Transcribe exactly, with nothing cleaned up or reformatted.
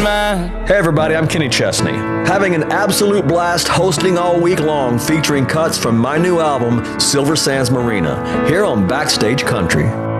mine. Hey everybody, I'm Kenny Chesney. Having an absolute blast hosting all week long, featuring cuts from my new album, Silver Sands Marina, here on Backstage Country.